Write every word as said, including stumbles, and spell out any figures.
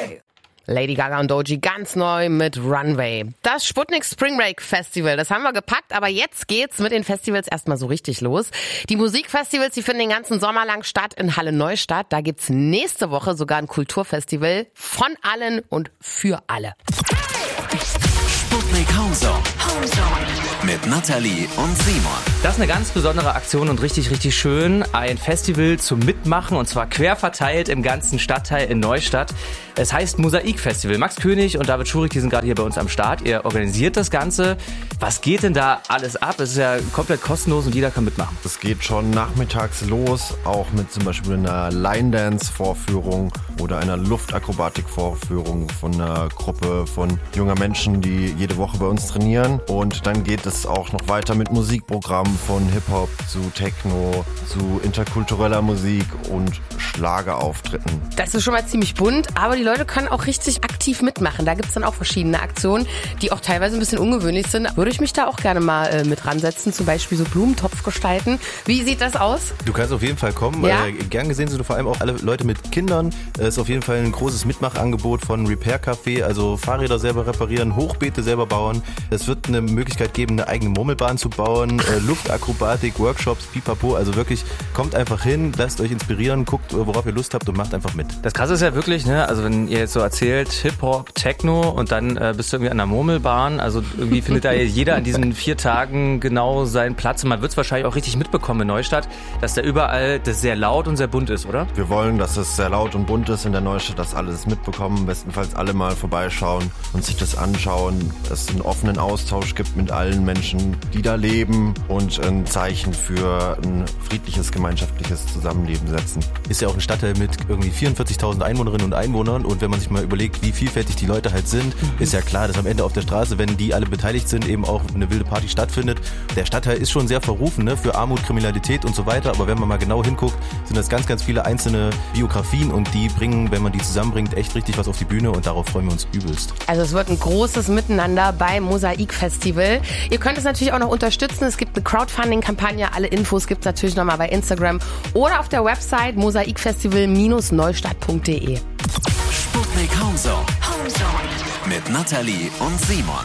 Lady Gaga und Doechii ganz neu mit Runway. Das Sputnik Spring Break Festival, das haben wir gepackt, aber jetzt geht's mit den Festivals erstmal so richtig los. Die Musikfestivals, die finden den ganzen Sommer lang statt in Halle Neustadt. Da gibt's nächste Woche sogar ein Kulturfestival von allen und für alle. Sputnik Homezone. Mit Nathalie und Simon. Das ist eine ganz besondere Aktion und richtig, richtig schön. Ein Festival zum Mitmachen und zwar quer verteilt im ganzen Stadtteil in Neustadt. Es heißt Mosaik-Festival. Max König und David Schurig, die sind gerade hier bei uns am Start. Ihr organisiert das Ganze. Was geht denn da alles ab? Es ist ja komplett kostenlos und jeder kann mitmachen. Es geht schon nachmittags los, auch mit zum Beispiel einer Line-Dance-Vorführung oder einer Luftakrobatik-Vorführung von einer Gruppe von junger Menschen, die jede Woche bei uns trainieren. Und dann geht es auch noch weiter mit Musikprogrammen von Hip-Hop zu Techno, zu interkultureller Musik und Schlagerauftritten. Das ist schon mal ziemlich bunt, aber die Leute können auch richtig aktiv mitmachen. Da gibt's dann auch verschiedene Aktionen, die auch teilweise ein bisschen ungewöhnlich sind. Würde ich mich da auch gerne mal äh, mit ransetzen, zum Beispiel so Blumentopf gestalten. Wie sieht das aus? Du kannst auf jeden Fall kommen. Ja? Äh, gern gesehen sind vor allem auch alle Leute mit Kindern. Es ist auf jeden Fall ein großes Mitmachangebot von Repair Café, also Fahrräder selber reparieren, Hochbeete selber bauen. Es wird eine Möglichkeit geben, eine eigene Murmelbahn zu bauen, äh, Luftakrobatik, Workshops, pipapo. Also wirklich, kommt einfach hin, lasst euch inspirieren, guckt, worauf ihr Lust habt und macht einfach mit. Das Krasse ist ja wirklich, ne, also wenn ihr jetzt so erzählt, Hip-Hop, Techno und dann äh, bist du irgendwie an der Murmelbahn, also irgendwie findet da jeder an diesen vier Tagen genau seinen Platz und man wird es wahrscheinlich auch richtig mitbekommen in Neustadt, dass da überall das sehr laut und sehr bunt ist, oder? Wir wollen, dass es sehr laut und bunt ist in der Neustadt, dass alle das mitbekommen, bestenfalls alle mal vorbeischauen und sich das anschauen, dass es einen offenen Austausch gibt mit allen Menschen, die da leben und ein Zeichen für ein friedliches, gemeinschaftliches Zusammenleben setzen. Ist ja auch ein Stadtteil mit irgendwie vierundvierzigtausend Einwohnerinnen und Einwohnern und wenn man sich mal überlegt, wie vielfältig die Leute halt sind, ist ja klar, dass am Ende auf der Straße, wenn die alle beteiligt sind, eben auch eine wilde Party stattfindet. Der Stadtteil ist schon sehr verrufen, ne, für Armut, Kriminalität und so weiter, aber wenn man mal genau hinguckt, sind das ganz, ganz viele einzelne Biografien und die bringen, wenn man die zusammenbringt, echt richtig was auf die Bühne und darauf freuen wir uns übelst. Also es wird ein großes Miteinander beim Mosaik-Festival. Ihr könnt es natürlich auch noch unterstützen. Es gibt eine Crowdfunding-Kampagne. Alle Infos gibt es natürlich nochmal bei Instagram oder auf der Website mosaikfestival Bindestrich neustadt Punkt de. Sputnik Homezone. Mit Nathalie und Simon.